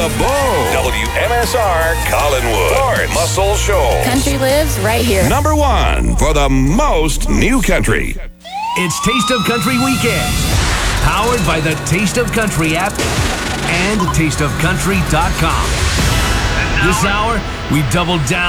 the Bull. WMSR Collinwood. Lawrence Muscle Shoals. Country lives right here. Number one for the most new country. It's Taste of Country Weekend. Powered by the Taste of Country app and tasteofcountry.com. This hour, we double down